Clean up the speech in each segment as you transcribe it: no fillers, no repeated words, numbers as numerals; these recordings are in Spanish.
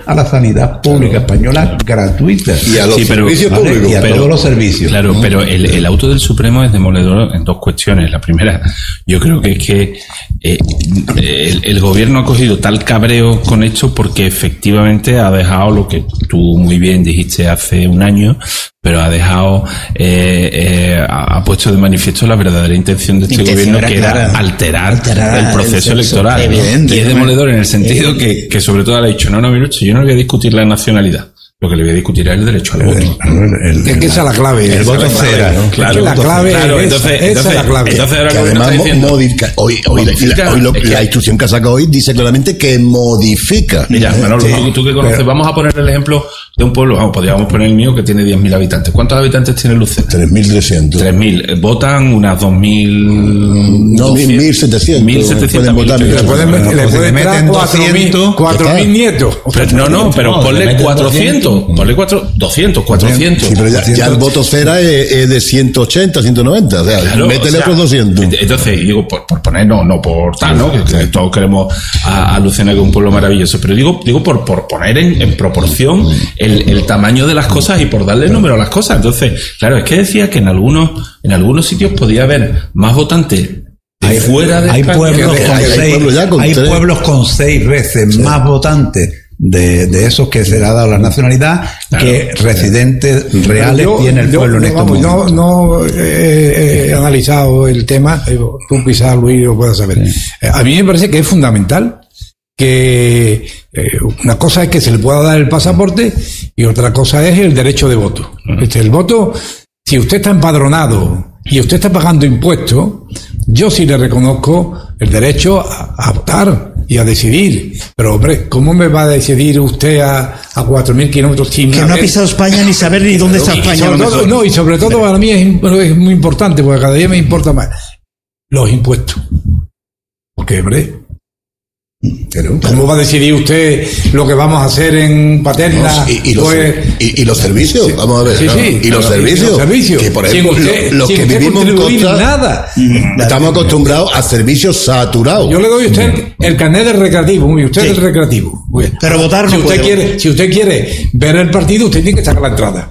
a la sanidad pública española gratuita. Y a los servicios públicos. Y a todos los servicios. Claro, pero el auto del Supremo es demoledor en dos cuestiones. La primera, yo creo que es que el gobierno ha cogido tal cabreo con esto porque efectivamente ha dejado lo que tú muy bien dijiste hace un año, pero ha dejado, ha puesto de manifiesto la verdadera intención de este gobierno, que era alterar el proceso electoral, ¿no? Y es demoledor en el sentido que sobre todo le ha dicho, no, mire, yo no voy a discutir la nacionalidad. Lo que le voy a discutir es el derecho al voto. Es que esa es la clave. El voto cera, ¿no? Claro, la clave. Claro, entonces es la clave. Entonces ahora que además hoy la instrucción que ha sacado hoy dice claramente que modifica. Mira, Manolo, tú que conoces, vamos a poner el ejemplo de un pueblo, podríamos poner el mío que tiene 10.000 habitantes. ¿Cuántos habitantes tiene Lucena? 3.300. 3.000. Votan unas 2.000. No, 1.700. 1.700 votar. Le pueden meter 4.000 nietos. Pero ponle 400. Ponle 200, 400. Sí, pero ya el voto cera es de 180, 190. O sea, claro, métele otros 200. Entonces, digo, por poner, no por tal, ¿no? Que todos queremos a Lucena, que es un pueblo maravilloso. Pero digo por poner en proporción el tamaño de las cosas y por darle número a las cosas. Entonces, claro, es que decía que en algunos sitios podía haber más votantes fuera de España. Hay pueblos con 6 veces más votantes de esos que se le ha dado la nacionalidad, que residentes reales tiene el pueblo en este momento. No he analizado el tema, tú quizás Luis lo puedas saber. A mí me parece que es fundamental que una cosa es que se le pueda dar el pasaporte y otra cosa es el derecho de voto. El voto, si usted está empadronado y usted está pagando impuestos, yo sí le reconozco el derecho a votar y a decidir. Pero, hombre, ¿cómo me va a decidir usted a 4.000 kilómetros? Que no ha pisado España ni saber ni dónde está España. Y sobre todo para mí es muy importante, porque cada día me importa más los impuestos. Porque, hombre, ¿cómo va a decidir usted lo que vamos a hacer en Paterna? Y los servicios, vamos a ver. Sí, y los servicios. Que, por ejemplo, los que vivimos en Costa, nada. Estamos acostumbrados a servicios saturados. Yo le doy a usted el carnet del recreativo. Muy bien, usted es el recreativo. Muy bien. Pero votar no puede. Si usted quiere ver el partido, usted tiene que sacar la entrada.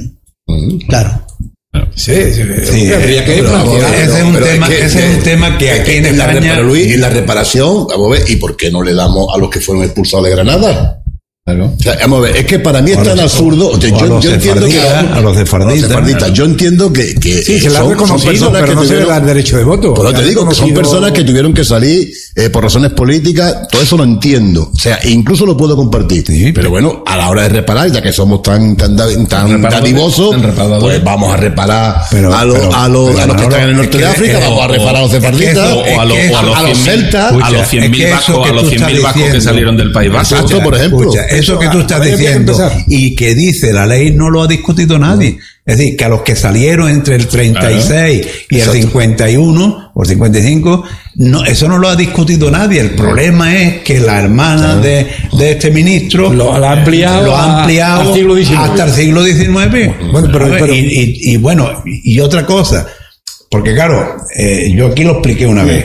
Claro. Sí, habría que ese es un tema que aquí en España, Luis, y la reparación, vamos a ver, ¿y por qué no le damos a los que fueron expulsados de Granada? Claro. O sea, vamos a ver, es que para mí es tan absurdo. Yo entiendo que a los sefardistas. Yo entiendo que sí, se le ha reconocido, pero no se le da el derecho de voto. Por lo que digo, que son personas que tuvieron que salir por razones políticas. Todo eso lo entiendo. O sea, incluso lo puedo compartir. Sí, pero bueno, a la hora de reparar, ya que somos tan dadivosos, pues vamos a reparar a los que están en el norte de África, vamos a reparar a los sefardistas o a los celtas, a los 100.000 vascos que salieron del País Vasco, por ejemplo. Eso que tú estás diciendo y que dice la ley no lo ha discutido nadie. Es decir, que a los que salieron entre el 36 y el 51 o 55, no, eso no lo ha discutido nadie. El problema es que la hermana de este ministro lo ha ampliado hasta el siglo XIX. Bueno, y otra cosa, porque claro, yo aquí lo expliqué una vez.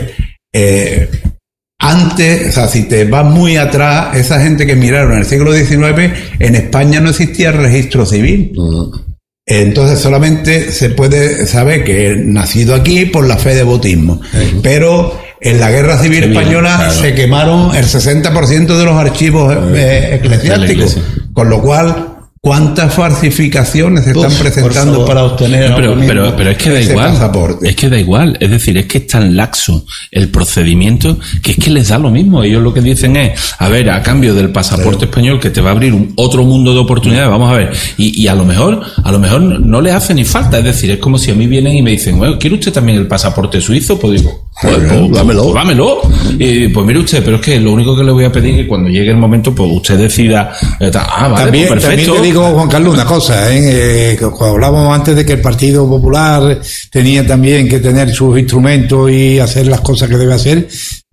Antes, o sea, si te vas muy atrás, esa gente que miraron en el siglo XIX, en España no existía el registro civil. Entonces solamente se puede saber que he nacido aquí por la fe de bautismo. Pero en la Guerra Civil Española se quemaron el 60% de los archivos eclesiásticos. Con lo cual, ¿cuántas falsificaciones se están presentando para obtener pero es que da igual pasaporte? Es que da igual, es decir, es que es tan laxo el procedimiento que es que les da lo mismo. Ellos lo que dicen es, a ver, a cambio del pasaporte español que te va a abrir otro mundo de oportunidades, vamos a ver, y a lo mejor no les hace ni falta. Es decir, es como si a mí vienen y me dicen, bueno, ¿quiere usted también el pasaporte suizo? Pues digo, dámelo. Y pues mire usted, pero es que lo único que le voy a pedir es que cuando llegue el momento, pues usted decida, vale, pues perfecto. También digo, Juan Carlos, una cosa, cuando hablábamos antes de que el Partido Popular tenía también que tener sus instrumentos y hacer las cosas que debe hacer,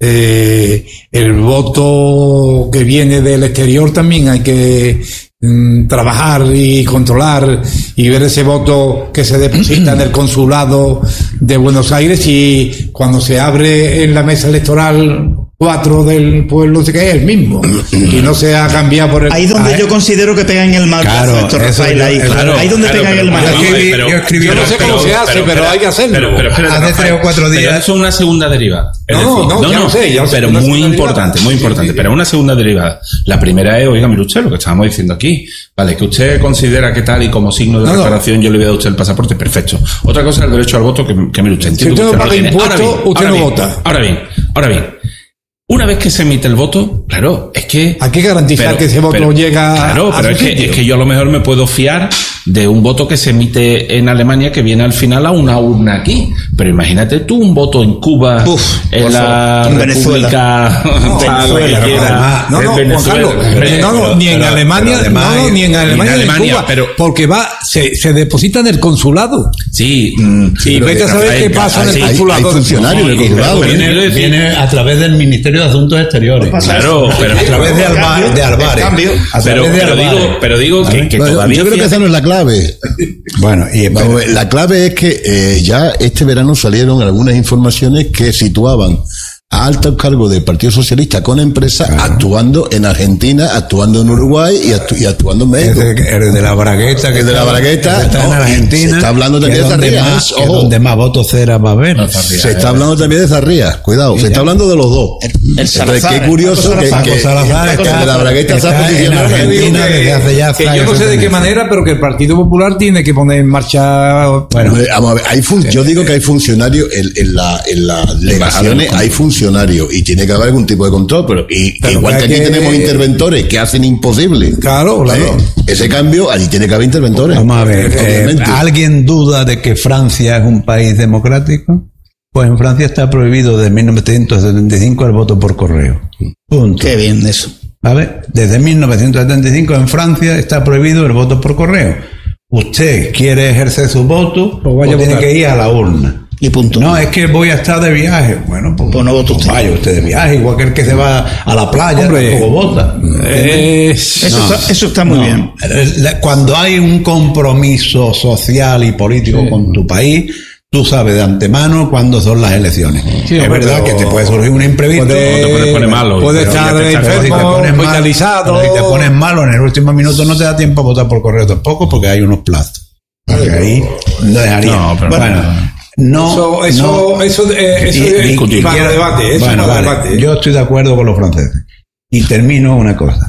el voto que viene del exterior también hay que trabajar y controlar y ver ese voto que se deposita en el consulado de Buenos Aires, y cuando se abre en la mesa electoral 4 del pueblo que es el mismo y no se ha cambiado por el... Ahí donde yo considero que pegan el marcazo, claro, Rafael, ahí. Claro, ahí donde pegan el marcazo. Yo no sé cómo se hace, pero hay que hacerlo. Pero hace 3 o 4 días. Pero eso es una segunda derivada. No sé, pero muy importante, muy importante. Pero una segunda derivada. La primera es, oiga, mire usted, lo que estábamos diciendo aquí. Vale, que usted considera que tal y como signo de reparación yo le voy a dar a usted el pasaporte, perfecto. Otra cosa es el derecho al voto, que mire usted, entiendo si usted no paga impuestos, usted no vota. Ahora bien. Una vez que se emite el voto, claro, es que... Hay que garantizar que ese voto llega claro, a pero es que yo a lo mejor me puedo fiar de un voto que se emite en Alemania que viene al final a una urna aquí. Pero imagínate tú un voto en Cuba, en la República... Ni en Alemania, ni en Cuba, porque se deposita en el consulado. Sí. Y vete a saber qué pasa en el consulado. Hay funcionarios del consulado. Viene a través del Ministerio de Asuntos Exteriores. Claro, pero a través de Álvarez. Pero digo que todavía... Yo creo que esa no es la clave. Bueno, la clave es que ya este verano salieron algunas informaciones que situaban a altos cargos del Partido Socialista con empresas actuando en Argentina, actuando en Uruguay y actuando en México. El de la Bragueta, que está en Argentina. Se está hablando también de Zarrías. Donde más votos cera va a haber. Se está hablando también de Zarrías. Cuidado, se está hablando de los dos. El Salazar. Qué curioso que de la Bragueta se ha posicionado en Argentina desde hace ya que yo no sé de qué manera, pero que el Partido Popular tiene que poner en marcha. Bueno, vamos a ver, yo digo que hay funcionarios en las legaciones, hay funcionarios y tiene que haber algún tipo de control, pero igual que aquí tenemos interventores que hacen imposible. Claro. Ese cambio, allí tiene que haber interventores. Vamos a ver, ¿alguien duda de que Francia es un país democrático? Pues en Francia está prohibido desde 1975 el voto por correo. Punto. Qué bien eso. A ver, desde 1975 en Francia está prohibido el voto por correo. Usted quiere ejercer su voto, pues tiene que ir a la urna. Y punto. No, es que voy a estar de viaje. Bueno, pues no vote usted. Vaya usted de viaje, igual que el que se va a la playa, tampoco vota. Eso está muy bien. Cuando hay un compromiso social y político con tu país, tú sabes de antemano cuándo son las elecciones. Sí, es verdad que te puede surgir un imprevisto. Te puedes poner malo. Puedes estar enfermo, hospitalizado. Si te pones malo, en el último minuto no te da tiempo a votar por correo tampoco, porque hay unos plazos. Porque ahí no dejaría. Eso es discutible. Para debate. Debate. Yo estoy de acuerdo con los franceses. Y termino una cosa.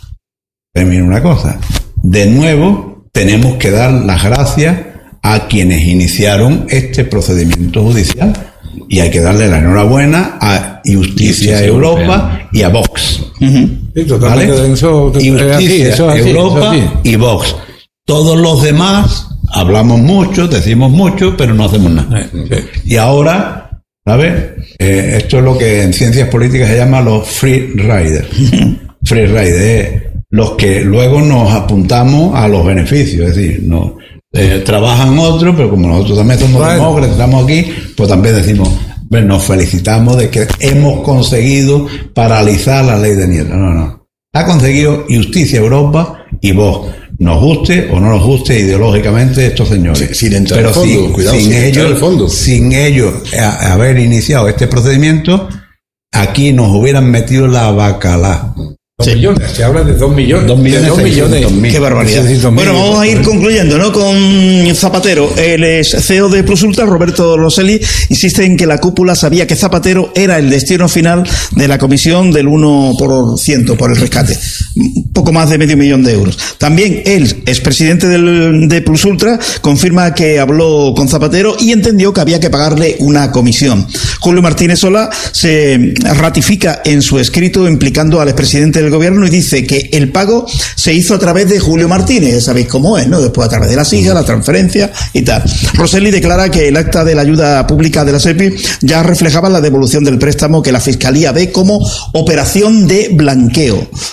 De nuevo, tenemos que dar las gracias a quienes iniciaron este procedimiento judicial. Y hay que darle la enhorabuena a Justicia Europa y a Vox. Sí, totalmente. ¿Vale? Justicia Europa y Vox. Todos los demás hablamos mucho, decimos mucho, pero no hacemos nada. Y ahora, ¿sabes? Esto es lo que en ciencias políticas se llama los free riders. Free riders, los que luego nos apuntamos a los beneficios. Es decir, trabajan otros, pero como nosotros también somos demócratas, estamos aquí, pues también decimos, nos felicitamos de que hemos conseguido paralizar la ley de Nieto. No. Ha conseguido Justicia Europa y Vox. Nos guste o no nos guste ideológicamente estos señores. Sin entrar al fondo, cuidado, sin ellos haber iniciado este procedimiento, aquí nos hubieran metido la bacalá. 2 millones, se habla de 2 millones. 2 millones. Qué barbaridad. Bueno, vamos a ir concluyendo, ¿no? Con Zapatero. El CEO de Plus Ultra, Roberto Rosselli, insiste en que la cúpula sabía que Zapatero era el destino final de la comisión del 1% por el rescate. Poco más de $500,000 euros. También el expresidente de Plus Ultra confirma que habló con Zapatero y entendió que había que pagarle una comisión. Julio Martínez Solá se ratifica en su escrito implicando al expresidente del gobierno y dice que el pago se hizo a través de Julio Martínez, ya sabéis cómo es, ¿no? Después a través de las hijas, la transferencia y tal. Rosselli declara que el acta de la ayuda pública de la SEPI ya reflejaba la devolución del préstamo que la Fiscalía ve como operación de blanqueo.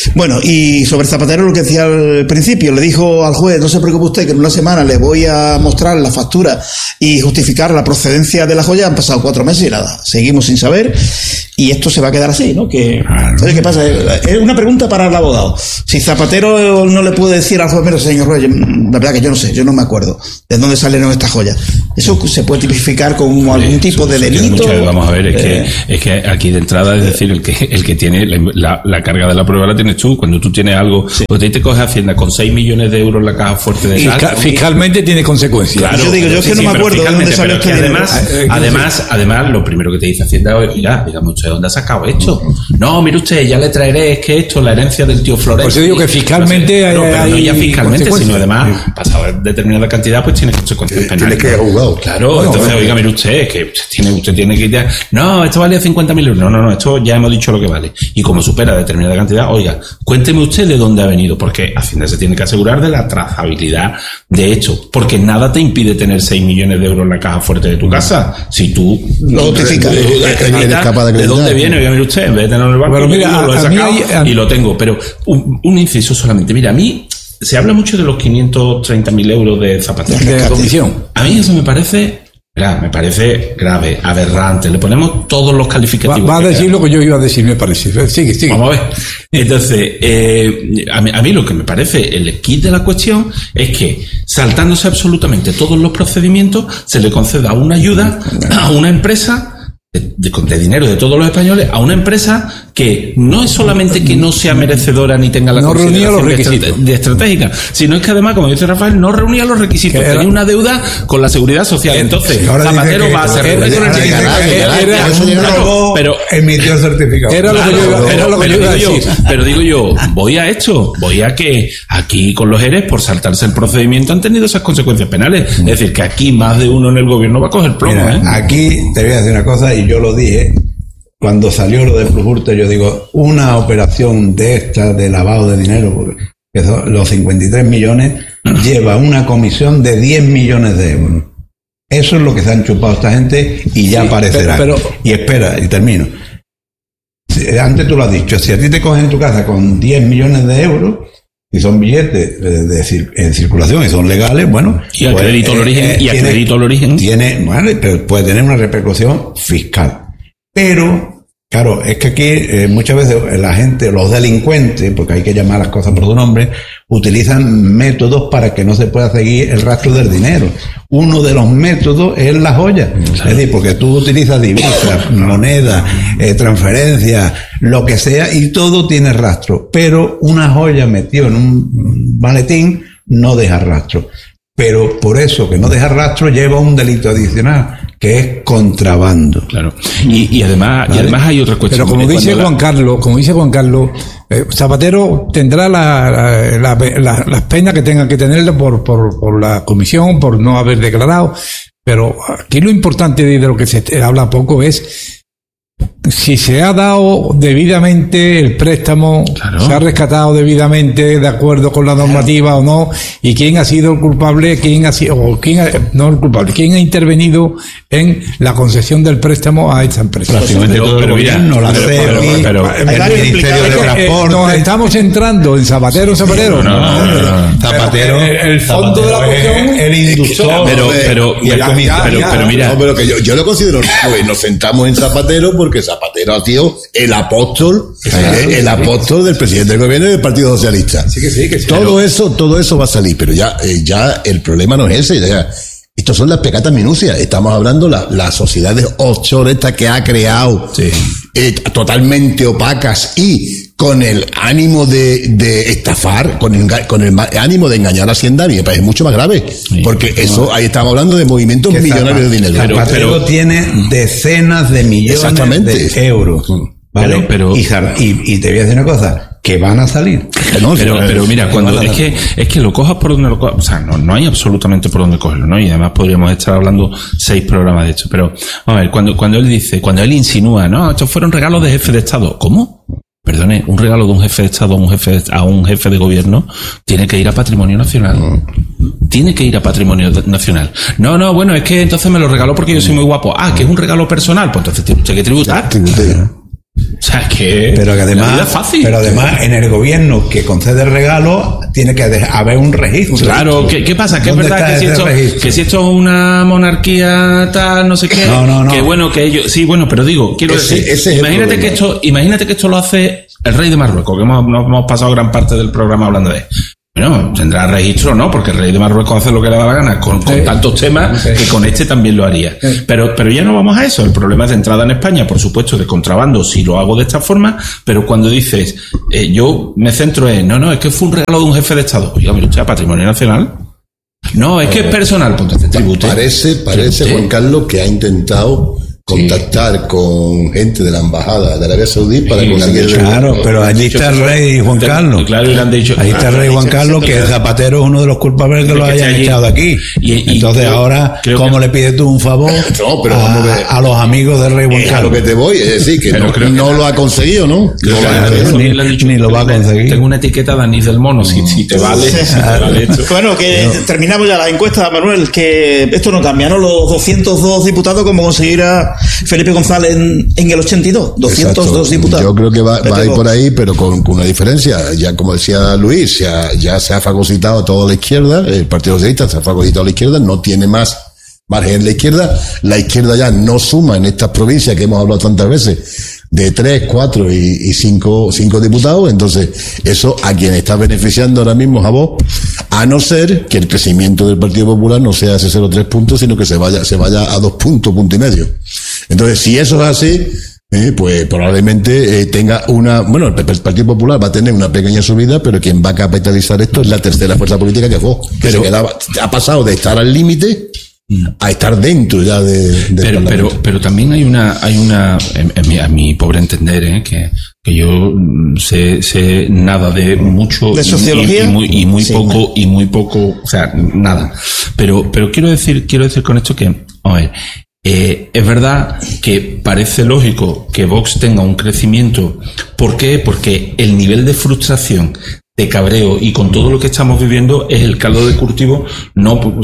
Bueno, y sobre Zapatero, lo que decía al principio, le dijo al juez, no se preocupe usted, que en una semana le voy a mostrar la factura y justificar la procedencia de la joya. Han pasado 4 meses y nada, seguimos sin saber, y esto se va a quedar así, ¿no? ¿Sabes qué pasa? Es una pregunta para el abogado. Si Zapatero no le puede decir al juez, mira, señor juez, la verdad que yo no sé, yo no me acuerdo de dónde salieron estas joyas. Eso se puede tipificar como algún tipo de delito. Vamos a ver, es que aquí de entrada, es decir, el que tiene la carga de la prueba la tienes tú. Cuando tú tienes algo, pues te coges Hacienda con 6 millones de euros en la caja fuerte de sal. Fiscalmente tiene consecuencias. Claro, yo digo, yo es que no me acuerdo de dónde salió este dinero. Además, lo primero que te dice Hacienda, oiga, dígame usted, ¿dónde ha sacado esto? No, mire usted, ya le traeré, es que esto, la herencia del tío Flores. Por eso digo que fiscalmente no ya fiscalmente, sino además, pasado determinada cantidad, pues tiene consecuencias penales. Tiene que juzgado. Claro, bueno, entonces, oiga, mire usted, que usted tiene que ir. No, esto valía 50.000 euros. No, esto ya hemos dicho lo que vale. Y como supera determinada cantidad, oiga, cuénteme usted de dónde ha venido, porque Hacienda se tiene que asegurar de la trazabilidad de hecho, porque nada te impide tener 6 millones de euros en la caja fuerte de tu casa, si tú lo justificas. ¿De dónde viene? Oiga, mire usted, en vez de tenerlo en el banco, pero mira, lo he sacado y lo tengo. Pero un inciso solamente. Mira, a mí se habla mucho de los 530.000 euros de Zapatero. De la comisión. A mí eso me parece grave, aberrante. Le ponemos todos los calificativos. Va a decir lo que yo iba a decir, me parece. Sigue. Vamos a ver. Entonces, a mí lo que me parece el kit de la cuestión es que, saltándose absolutamente todos los procedimientos, se le conceda una ayuda a una empresa de dinero de todos los españoles, a una empresa que no es solamente que no sea merecedora ni tenga la consideración de estratégica, sino es que además, como dice Rafael, no reunía los requisitos, tenía una deuda con la seguridad social. Entonces, Zapatero va a ser pero emitió el certificado. Pero digo yo, voy a que aquí con los ERES, por saltarse el procedimiento, han tenido esas consecuencias penales. Es decir, que aquí más de uno en el gobierno va a coger plomo. Mira, aquí te voy a decir una cosa, y yo lo dije cuando salió lo de Plus Ultra. Yo digo, una operación de esta de lavado de dinero, que son los 53 millones, lleva una comisión de 10 millones de euros. Eso es lo que se han chupado esta gente, y ya aparecerá. Y espera, y termino. Antes tú lo has dicho, si a ti te cogen en tu casa con 10 millones de euros, y son billetes en circulación y son legales, bueno, y a crédito al origen, tiene, bueno, pero puede tener una repercusión fiscal. Pero claro, es que aquí muchas veces la gente, los delincuentes, porque hay que llamar las cosas por su nombre, utilizan métodos para que no se pueda seguir el rastro del dinero. Uno de los métodos es la joya. Claro. Es decir, porque tú utilizas divisas, monedas, transferencias, lo que sea, y todo tiene rastro. Pero una joya metida en un maletín no deja rastro. Pero por eso que no deja rastro lleva un delito adicional, que es contrabando. Claro. Y además hay otra cuestión. Pero como dice Juan Carlos, Zapatero tendrá las penas que tenga que tener por la comisión, por no haber declarado. Pero aquí lo importante de lo que se habla poco es si se ha dado debidamente el préstamo, claro, se ha rescatado debidamente de acuerdo con la normativa, claro, o no, y quién ha sido el culpable, quién ha intervenido en la concesión del préstamo a esta empresa. Prácticamente todo el gobierno, la CEPI, el Ministerio de Transporte. Nos estamos entrando en Zapatero. Zapatero, el fondo de la cuestión, el inductor, pero mira, pero que yo lo considero, nos sentamos en Zapatero porque Zapatero ha sido el apóstol del presidente del gobierno y del Partido Socialista. Todo eso va a salir, pero ya el problema no es ese. Ya, estos son las pecatas minucias. Estamos hablando las sociedades offshore esta que ha creado, totalmente opacas y con el ánimo de estafar, con el ánimo de engañar a la Hacienda. Y me parece mucho más grave, porque eso, ahí estamos hablando de movimientos millonarios de dinero. Pero tiene decenas de millones de euros. ¿Vale? Y te voy a decir una cosa, que van a salir. Pero mira, cuando es que lo cojas por donde lo cojas, o sea, no hay absolutamente por donde cogerlo, ¿no? Y además podríamos estar hablando 6 programas de esto. Pero, a ver, cuando él insinúa, no, estos fueron regalos de jefe de Estado. ¿Cómo? Perdone, un regalo de un jefe de Estado a un jefe de gobierno tiene que ir a Patrimonio Nacional. Tiene que ir a Patrimonio Nacional. No, bueno, es que entonces me lo regaló porque yo soy muy guapo. Que es un regalo personal, pues entonces tiene usted que tributar. O sea, que pero que además, la vida es fácil. Pero además, en el gobierno que concede regalos, tiene que haber un registro. Claro, ¿qué pasa? Que es verdad que si esto es una monarquía tal, no sé qué, no. que bueno, que ellos, sí, bueno, pero digo, quiero decir, imagínate que esto lo hace el rey de Marruecos, que hemos pasado gran parte del programa hablando de. Bueno, tendrá registro, ¿no? Porque el rey de Marruecos hace lo que le da la gana con tantos temas que con este también lo haría. Pero ya no vamos a eso. El problema es de entrada en España, por supuesto, de contrabando, si lo hago de esta forma, pero cuando dices, yo me centro en, no, es que fue un regalo de un jefe de Estado. Oiga, mire usted, patrimonio nacional. No, es que es personal, pues entonces tribute. Parece, Juan Carlos, que ha intentado contactar con gente de la embajada de Arabia Saudí para conseguir. Claro, pero allí está el rey Juan Carlos. Claro, y le han dicho. Ahí está el rey Juan Carlos, que Zapatero es uno de los culpables que lo hayan echado aquí. Entonces ahora, ¿cómo le pides tú un favor a los amigos del rey Juan Carlos? A lo que te voy, es decir, que no lo ha conseguido, ¿no? Ni lo va a conseguir. Tengo una etiqueta de anís del mono, si te vale. Esto. Bueno, que terminamos ya la encuesta, Manuel, que esto no cambia, ¿no? Los 202 diputados, como conseguirá Felipe González en el 82, 202 Exacto. diputados. Yo creo que va a ir por ahí, pero con una diferencia. Ya como decía Luis, ya se ha fagocitado toda la izquierda, el Partido Socialista se ha fagocitado a la izquierda, no tiene más margen en la izquierda ya no suma en estas provincias que hemos hablado tantas veces, de 3, 4 y 5 diputados. Entonces eso a quien está beneficiando ahora mismo es a vos, a no ser que el crecimiento del Partido Popular no sea ese 0,3 puntos, sino que se vaya a 2 puntos, punto y medio. Entonces, si eso es así, pues probablemente tenga el Partido Popular va a tener una pequeña subida, pero quien va a capitalizar esto es la tercera fuerza política, que es vos, ha pasado de estar al límite a estar dentro ya pero también hay una a mi pobre entender, que yo sé nada de mucho de sociología y muy poco, o sea, nada, pero quiero decir con esto que, a ver, es verdad que parece lógico que Vox tenga un crecimiento. ¿Por qué? Porque el nivel de frustración, de cabreo y con todo lo que estamos viviendo es el caldo de cultivo. Los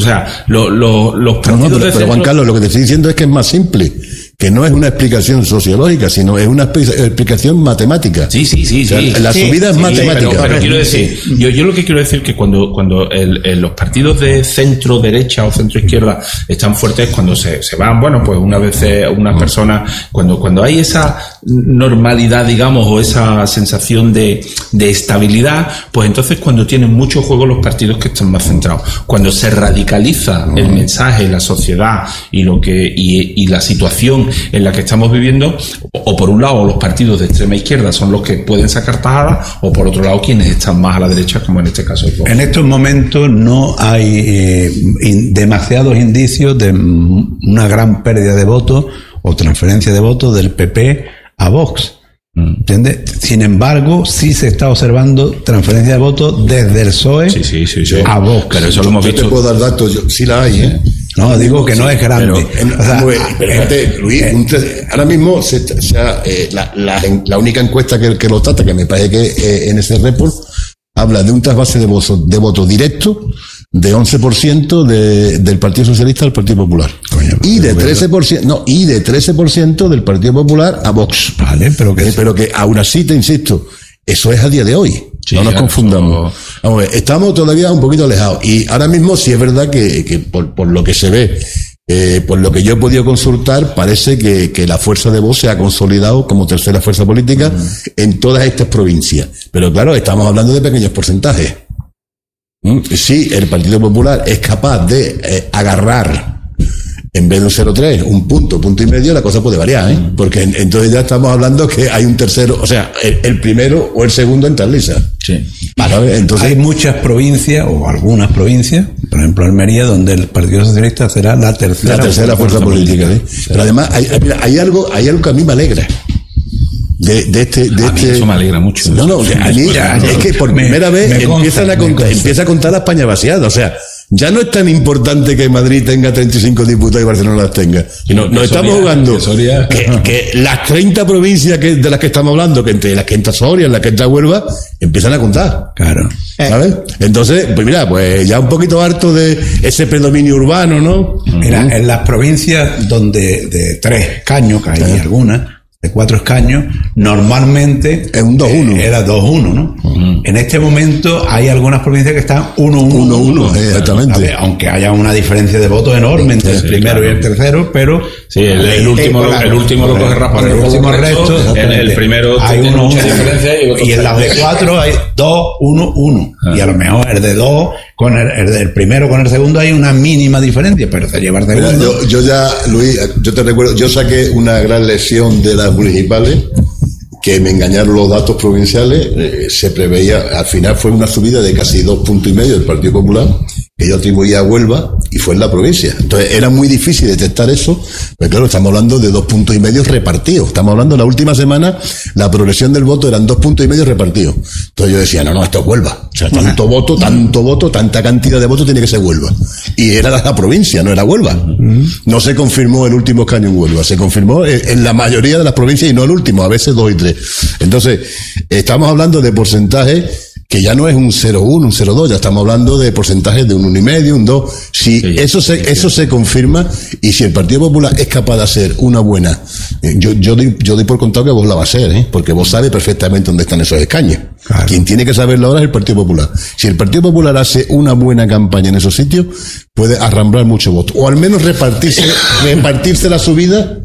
partidos pero Juan Carlos, lo que te estoy diciendo es que es más simple, que no es una explicación sociológica, sino es una explicación matemática. Sí. O sea, la subida es matemática. Pero quiero decir, yo lo que quiero decir que cuando los partidos de centro derecha o centro izquierda están fuertes, cuando se van, pues una vez unas personas, cuando hay esa normalidad, digamos, o esa sensación de estabilidad, pues entonces cuando tienen mucho juego los partidos que están más centrados. Cuando se radicaliza el mensaje, la sociedad y la situación en la que estamos viviendo, o por un lado los partidos de extrema izquierda son los que pueden sacar tajadas, o por otro lado quienes están más a la derecha, como en este caso. En estos momentos no hay demasiados indicios de una gran pérdida de votos o transferencia de votos del PP a Vox. ¿Entiendes? Sin embargo, sí se está observando transferencia de votos desde el PSOE a Vox. Pero eso lo hemos visto. Yo te puedo dar datos, sí la hay, No, digo que no es grande. Pero fíjate, Luis, ahora mismo la única encuesta que lo trata, que me parece que en ese report, habla de un trasvase de votos directo de 11% del Partido Socialista al Partido Popular. Y de 13% del Partido Popular a Vox. Vale, pero que aún así, te insisto, eso es a día de hoy. No nos confundamos. Vamos a ver, estamos todavía un poquito alejados. Y ahora mismo sí es verdad que por lo que se ve, por lo que yo he podido consultar, parece que la fuerza de Vox se ha consolidado como tercera fuerza política en todas estas provincias. Pero claro, estamos hablando de pequeños porcentajes. Si el Partido Popular es capaz de agarrar, en vez de un 0,3, un punto y medio, la cosa puede variar, porque entonces ya estamos hablando que hay un tercero, o sea, el primero o el segundo en tal lisa. Sí. Vale, entonces hay muchas provincias, o algunas provincias, por ejemplo Almería, donde el Partido Socialista será la tercera fuerza política. Pero además hay algo que a mí me alegra. Eso me alegra mucho. Es que por primera vez empieza a contar la España vaciada. O sea, ya no es tan importante que Madrid tenga 35 diputados y Barcelona las tenga. Nos estamos jugando que las 30 provincias de las que estamos hablando, que entre las que entra Soria, en las que entra Huelva, empiezan a contar. Claro. ¿Sabes? Entonces, pues mira, pues ya un poquito harto de ese predominio urbano, ¿no? Mira, en las provincias donde de 3 escaños, que hay algunas, de 4 escaños, normalmente es un 2-1. Era 2-1, ¿no? En este momento hay algunas provincias que están 1-1. Exactamente. Aunque haya una diferencia de votos enorme entre el primero y el tercero, pero el último lo coge raspado. El último resto, el primero hay tiene mucha diferencia y en las de 4 hay 2-1-1. Y a lo mejor el de 2 con el primero con el segundo hay una mínima diferencia, pero se lleva el segundo. Yo ya, Luis, yo te recuerdo, yo saqué una gran lección de las municipales, que me engañaron los datos provinciales. Se preveía, al final fue una subida de casi 2,5 puntos del Partido Popular, que yo atribuía a Huelva, y fue en la provincia. Entonces era muy difícil detectar eso, pero claro, estamos hablando de 2,5 puntos repartidos. Estamos hablando, la última semana, la progresión del voto eran 2,5 puntos repartidos. Entonces yo decía, no, esto es Huelva. O sea, tanto voto, tanta cantidad de votos tiene que ser Huelva. Y era la provincia, no era Huelva. No se confirmó el último escaño en Huelva, se confirmó en la mayoría de las provincias y no el último, a veces 2 y 3. Entonces, estamos hablando de porcentajes que ya no es un 0,1, un 0,2, ya estamos hablando de porcentajes de un 1,5, un 2. Si eso se confirma, y si el Partido Popular es capaz de hacer una buena, yo doy por contado que vos la va a hacer, porque vos sabes perfectamente dónde están esos escaños. Claro. Quien tiene que saberlo ahora es el Partido Popular. Si el Partido Popular hace una buena campaña en esos sitios, puede arramblar mucho voto, o al menos repartirse la subida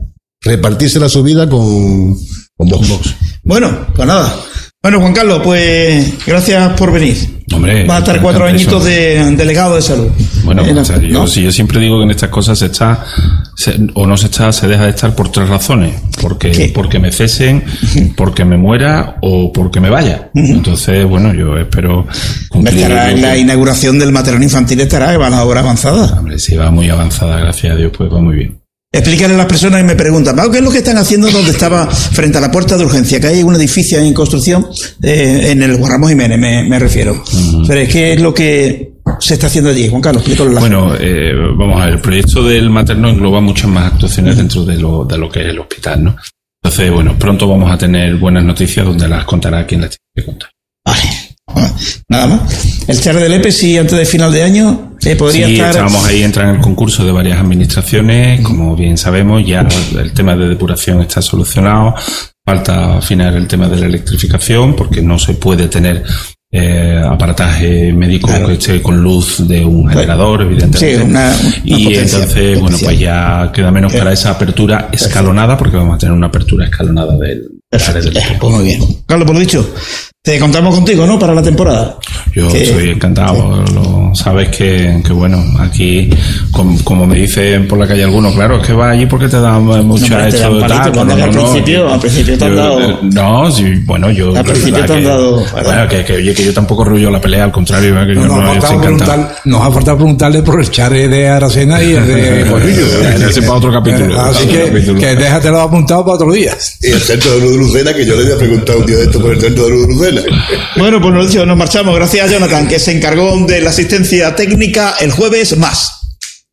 con Vox. Bueno, pues nada. Bueno, Juan Carlos, pues gracias por venir. Hombre, va a estar 4 añitos de delegado de salud. Bueno, yo siempre digo que en estas cosas se deja de estar por 3 razones. Porque me cesen, porque me muera o porque me vaya. Entonces, bueno, yo espero cumplir. Estará en la inauguración del maternal infantil, va a la hora avanzada. Hombre, sí, va muy avanzada, gracias a Dios, pues va muy bien. Explícale a las personas que me preguntan, ¿qué es lo que están haciendo donde estaba frente a la puerta de urgencia? Que hay un edificio en construcción, en el Juan Ramón Jiménez, me refiero. Pero ¿qué es lo que se está haciendo allí? Juan Carlos, explícalo. Bueno, vamos a ver, el proyecto del materno engloba muchas más actuaciones dentro de lo que es el hospital, ¿no? Entonces, bueno, pronto vamos a tener buenas noticias donde las contará quien las tiene que contar. Vale. Nada más. El charre del EPE, sí, antes de final de año podría estar. Estábamos ahí, entra en el concurso de varias administraciones, como bien sabemos, ya el tema de depuración está solucionado, falta afinar el tema de la electrificación, porque no se puede tener aparataje médico que esté con luz de un generador, evidentemente. Sí, y entonces, bueno, pues ya queda menos para esa apertura escalonada, porque vamos a tener una apertura escalonada del charre del EPE. Pues muy bien. Carlos, por lo dicho, te contamos contigo, ¿no? Para la temporada. Yo soy encantado. Lo sabes que bueno, aquí, como me dicen por la calle algunos, claro, es que vas allí porque te dan mucha hecho de tal. Al principio te han dado. No, sí, bueno, yo. Al principio te han dado. Bueno, que yo tampoco rollo la pelea, al contrario, que yo no estoy encantado. Nos ha faltado preguntarle por el charre de Aracena y el de Corrillo. Ese para otro capítulo. Así que déjatelo apuntado para otro día. Y el centro de luz de Lucena, que yo le había preguntado un día de esto por el centro de luz de Lucena. Bueno, pues nos marchamos. Gracias a Jonathan, que se encargó de la asistencia técnica. El jueves más.